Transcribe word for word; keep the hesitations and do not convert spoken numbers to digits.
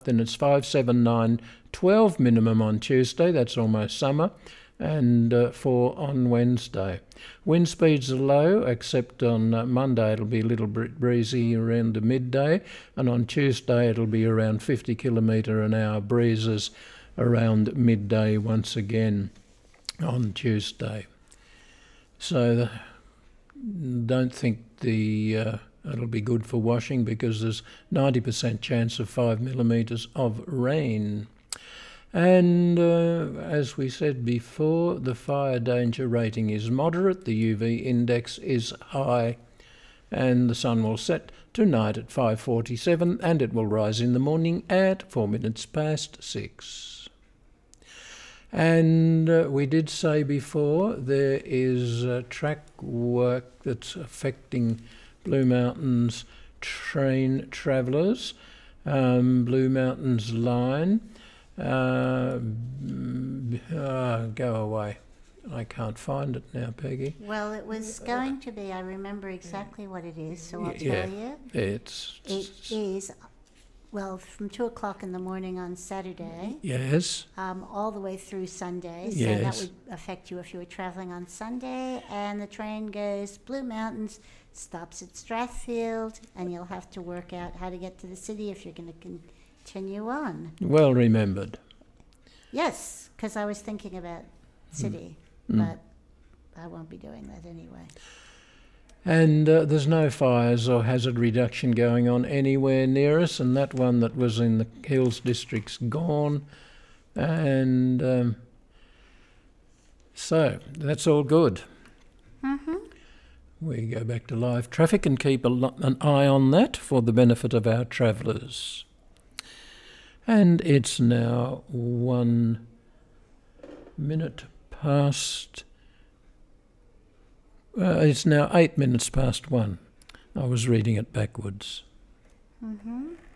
Then it's five, seven, nine, twelve minimum on Tuesday, that's almost summer, and uh, four on Wednesday. Wind speeds are low, except on uh, Monday it'll be a little bit breezy around the midday, and on Tuesday it'll be around fifty kilometre an hour breezes around midday once again on Tuesday. So the, don't think the uh, it'll be good for washing, because there's ninety percent chance of five millimetres of rain. And uh, as we said before, the fire danger rating is moderate, the U V index is high, and the sun will set tonight at five forty-seven, and it will rise in the morning at four minutes past six. And uh, we did say before, there is uh, track work that's affecting Blue Mountains train travellers, um, Blue Mountains line. Uh, uh, go away. I can't find it now, Peggy. Well, it was going to be, I remember exactly what it is, so I'll yeah, tell you. It's, it is, well, from two o'clock in the morning on Saturday. Yes. Um, all the way through Sunday. So yes. that would affect you if you were travelling on Sunday. And the train goes Blue Mountains, stops at Strathfield, and you'll have to work out how to get to the city if you're going to continue on. Well remembered. Yes, because I was thinking about city, mm. but I won't be doing that anyway. And uh, there's no fires or hazard reduction going on anywhere near us, and that one that was in the Hills District's gone. And um, so that's all good. Mm-hmm. We go back to live traffic and keep a lo- an eye on that for the benefit of our travellers. And it's now one minute past... Uh, it's now eight minutes past one. I was reading it backwards. Mm-hmm.